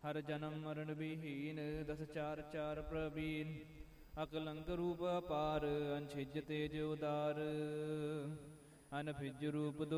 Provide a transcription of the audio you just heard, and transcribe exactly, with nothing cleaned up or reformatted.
ਹਰ ਜਨਮ ਮਰਨ ਵਿਹੀਨ, ਦਸ ਚਾਰ ਚਾਰ ਪ੍ਰਵੀਨ। ਅਕਲੰਕ ਰੂਪ ਅਪਾਰ, ਅਨਛਿਜ ਤੇਜ ਉਦਾਰ। ਅਨਭਿਜ ਰੂਪ